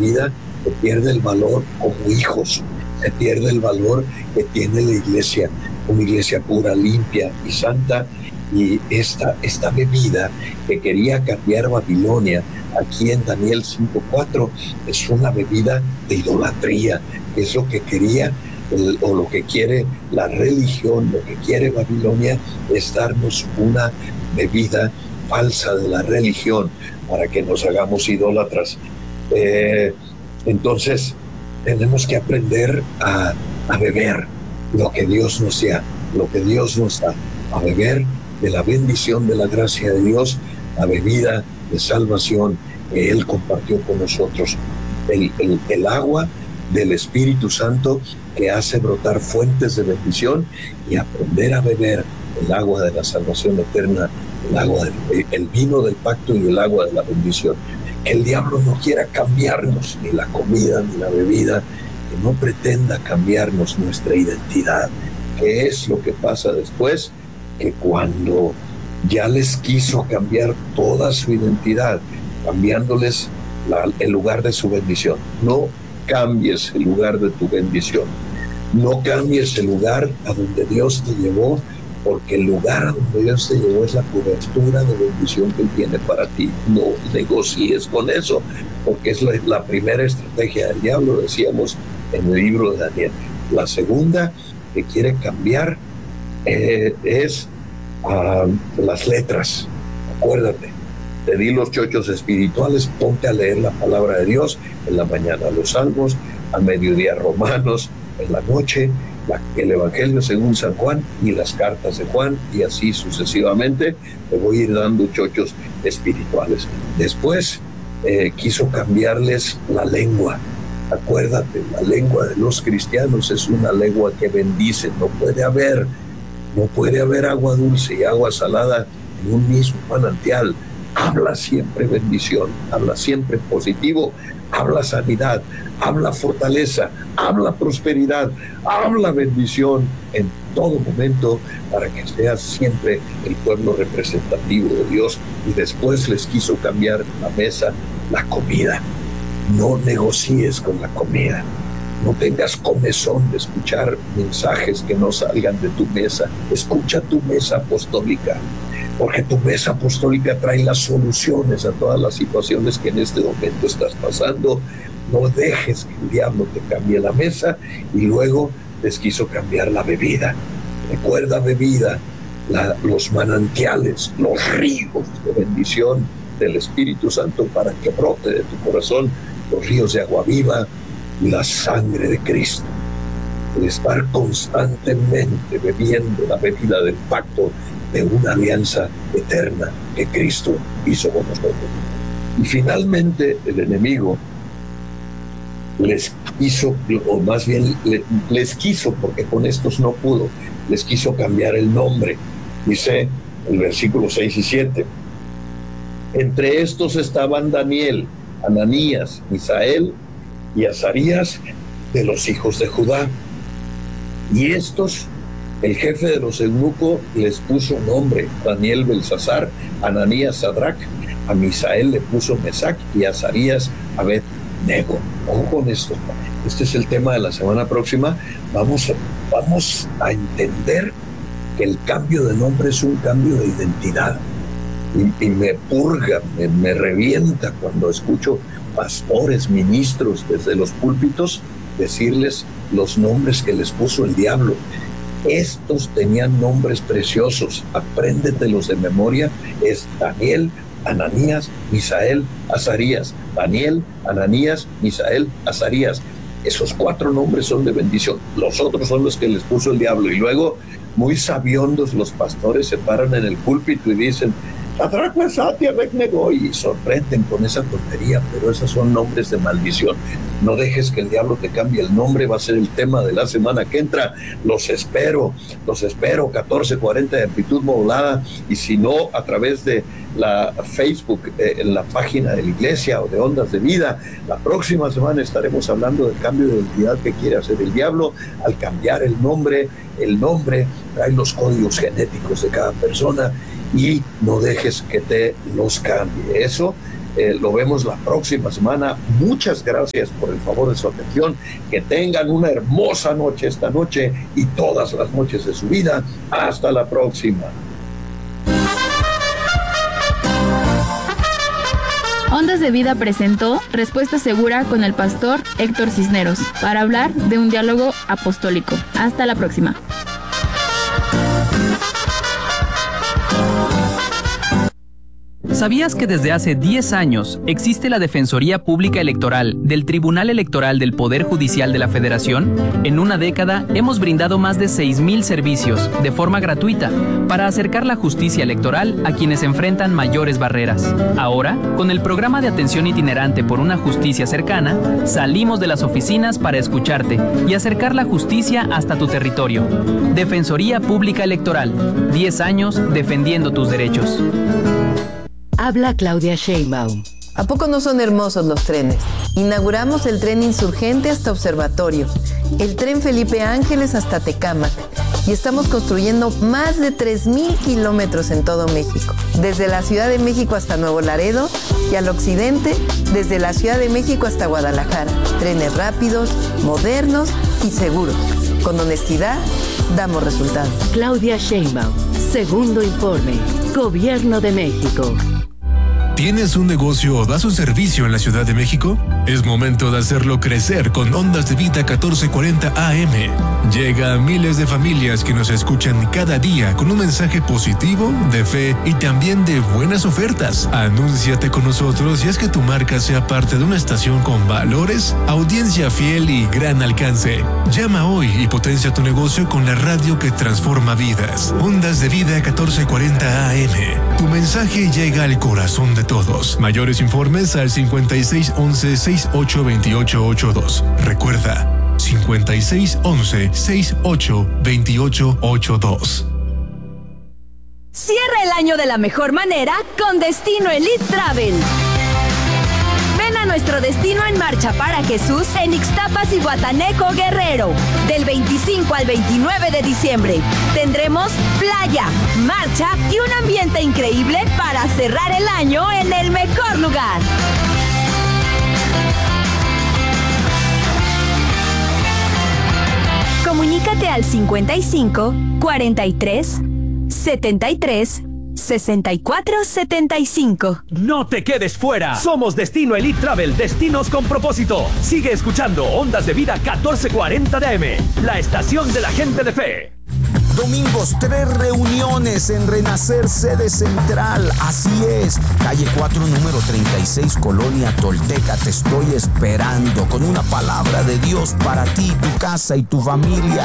vida se pierde el valor como hijos, se pierde el valor que tiene la iglesia, una iglesia pura, limpia y santa. Y esta bebida que quería cambiar Babilonia, aquí en Daniel 5:4, es una bebida de idolatría, es lo que quería o lo que quiere la religión, lo que quiere Babilonia es darnos una bebida falsa de la religión para que nos hagamos idólatras. Entonces tenemos que aprender a beber lo que Dios nos da, a beber de la bendición de la gracia de Dios, la bebida de salvación que Él compartió con nosotros, el agua del Espíritu Santo que hace brotar fuentes de bendición, y aprender a beber el agua de la salvación eterna, el vino del pacto y el agua de la bendición. Que el diablo no quiera cambiarnos ni la comida ni la bebida, que no pretenda cambiarnos nuestra identidad. ¿Qué es lo que pasa después? Que cuando ya les quiso cambiar toda su identidad, cambiándoles el lugar de su bendición. No cambies el lugar de tu bendición, no cambies el lugar a donde Dios te llevó, porque el lugar a donde Dios te llevó es la cobertura de bendición que Él tiene para ti. No negocies con eso, porque es la primera estrategia del diablo, decíamos en el libro de Daniel. La segunda que quiere cambiar es las letras. Acuérdate, te di los chochos espirituales, ponte a leer la palabra de Dios en la mañana, los salmos, a mediodía Romanos, en la noche el Evangelio según San Juan y las cartas de Juan, y así sucesivamente te voy a ir dando chochos espirituales. Después quiso cambiarles la lengua. Acuérdate, la lengua de los cristianos es una lengua que bendice. No puede haber agua dulce y agua salada en un mismo manantial. Habla siempre bendición, habla siempre positivo, habla sanidad, habla fortaleza, habla prosperidad, habla bendición en todo momento, para que seas siempre el pueblo representativo de Dios. Y después les quiso cambiar la mesa, la comida. No negocies con la comida. No tengas comezón de escuchar mensajes que no salgan de tu mesa. Escucha tu mesa apostólica, porque tu mesa apostólica trae las soluciones a todas las situaciones que en este momento estás pasando. No dejes que el diablo te cambie la mesa y luego les quiso cambiar la bebida. Recuerda, bebida, los manantiales, los ríos de bendición del Espíritu Santo, para que brote de tu corazón los ríos de agua viva y la sangre de Cristo. El estar constantemente bebiendo la bebida del pacto de una alianza eterna que Cristo hizo con nosotros. Y finalmente el enemigo les quiso, o más bien les quiso, porque con estos no pudo, les quiso cambiar el nombre. Dice el versículo 6 y 7. Entre estos estaban Daniel, Ananías, Misael y Azarías, de los hijos de Judá. Y estos, el jefe de los eunucos les puso nombre: Daniel, Belsasar; Ananías, Sadrach; a Misael le puso Mesac; y a Azarías, Abed-nego. Ojo con esto. Este es el tema de la semana próxima. Vamos a entender que el cambio de nombre es un cambio de identidad. Y me purga, me revienta cuando escucho pastores, ministros desde los púlpitos decirles los nombres que les puso el diablo. Estos tenían nombres preciosos, apréndetelos de memoria. Es Daniel, Ananías, Misael, Azarías. Daniel, Ananías, Misael, Azarías. Esos 4 nombres son de bendición. Los otros son los que les puso el diablo. Y luego, muy sabiondos, los pastores se paran en el púlpito y dicen: Sadrach, Mesach y Abed-nego, y sorprenden con esa tontería, pero esos son nombres de maldición. No dejes que el diablo te cambie el nombre. Va a ser el tema de la semana que entra. Los espero, 14:40 de amplitud modulada, y si no, a través de la Facebook, en la página de la iglesia o de Ondas de Vida. La próxima semana estaremos hablando del cambio de identidad que quiere hacer el diablo al cambiar el nombre. El nombre trae los códigos genéticos de cada persona, y no dejes que te los cambie. Eso lo vemos la próxima semana. Muchas gracias por el favor de su atención. Que tengan una hermosa noche esta noche y todas las noches de su vida. Hasta la próxima. Ondas de Vida presentó Respuesta Segura con el pastor Héctor Cisneros para hablar de un diálogo apostólico. Hasta la próxima. ¿Sabías que desde hace 10 años existe la Defensoría Pública Electoral del Tribunal Electoral del Poder Judicial de la Federación? En una década hemos brindado más de 6,000 servicios de forma gratuita para acercar la justicia electoral a quienes enfrentan mayores barreras. Ahora, con el programa de atención itinerante por una justicia cercana, salimos de las oficinas para escucharte y acercar la justicia hasta tu territorio. Defensoría Pública Electoral, 10 años defendiendo tus derechos. Habla Claudia Sheinbaum. ¿A poco no son hermosos los trenes? Inauguramos el tren Insurgente hasta Observatorio, el tren Felipe Ángeles hasta Tecámac y estamos construyendo más de 3,000 kilómetros en todo México, desde la Ciudad de México hasta Nuevo Laredo y al occidente, desde la Ciudad de México hasta Guadalajara. Trenes rápidos, modernos y seguros. Con honestidad, damos resultados. Claudia Sheinbaum, segundo informe, Gobierno de México. ¿Tienes un negocio o das un servicio en la Ciudad de México? Es momento de hacerlo crecer con Ondas de Vida 1440 AM. Llega a miles de familias que nos escuchan cada día con un mensaje positivo, de fe y también de buenas ofertas. Anúnciate con nosotros y haz que tu marca sea parte de una estación con valores, audiencia fiel y gran alcance. Llama hoy y potencia tu negocio con la radio que transforma vidas. Ondas de Vida 1440 AM. Tu mensaje llega al corazón de todos. Mayores informes al 5611-682882. Recuerda, 5611-682882. Cierra el año de la mejor manera con Destino Elite Travel. Ven a nuestro Destino en Marcha para Jesús en Ixtapas y Guataneco, Guerrero. Del 25 al 29 de diciembre. Tendremos playa, marcha y un ambiente increíble para cerrar el año en el mejor lugar. Comunícate al 55 43 73 6475. No te quedes fuera. Somos Destino Elite Travel, destinos con propósito. Sigue escuchando Ondas de Vida 1440 DM, la estación de la gente de fe. Domingos, 3 reuniones en Renacer, sede central. Así es, calle 4, número 36, Colonia Tolteca. Te estoy esperando con una palabra de Dios para ti, tu casa y tu familia.